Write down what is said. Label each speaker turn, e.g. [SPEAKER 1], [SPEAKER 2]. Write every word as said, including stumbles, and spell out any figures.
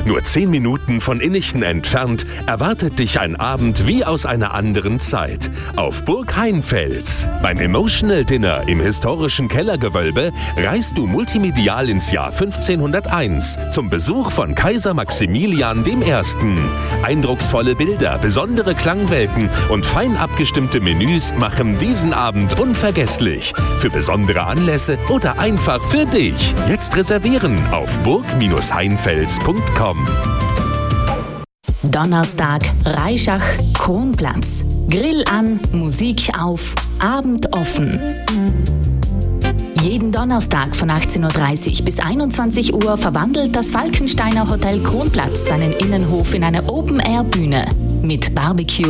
[SPEAKER 1] Nur zehn Minuten von Innichten entfernt erwartet dich ein Abend wie aus einer anderen Zeit. Auf Burg Heinfels. Beim Emotional Dinner im historischen Kellergewölbe reist du multimedial ins Jahr fünfzehnhunderteins zum Besuch von Kaiser Maximilian der Erste. Eindrucksvolle Bilder, besondere Klangwelten und fein abgestimmte Menüs machen diesen Abend unvergesslich. Für besondere Anlässe oder einfach für dich. Jetzt reservieren auf burg Bindestrich heinfels punkt com.
[SPEAKER 2] Donnerstag, Reischach, Kronplatz. Grill an, Musik auf, Abend offen. Jeden Donnerstag von achtzehn Uhr dreißig bis einundzwanzig Uhr verwandelt das Falkensteiner Hotel Kronplatz seinen Innenhof in eine Open-Air-Bühne mit Barbecue